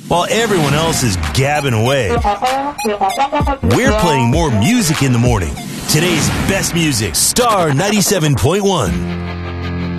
while everyone else is gabbing away. We're playing more music in the morning. Today's best music, Star 97.1.